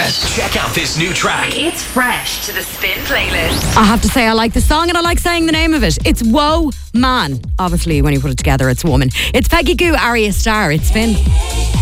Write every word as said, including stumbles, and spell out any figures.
Express. Check out this new track. It's fresh to the Spin playlist. I have to say I like the song and I like saying the name of it. It's Whoa Man. Obviously, when you put it together, it's woman. It's Peggy Gou, Arya Starr. It's Spin.